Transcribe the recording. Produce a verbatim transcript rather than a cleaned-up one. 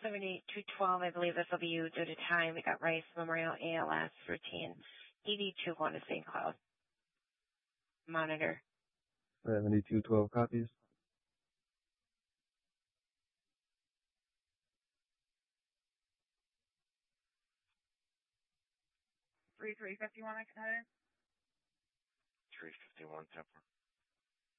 seven eight two twelve. I believe this will be you due to time. We got Rice Memorial A L S routine. eighty-two going to Saint Cloud. Monitor. seventy-two twelve copies. three three fifty-one, I can head in. three fifty-one, Templar.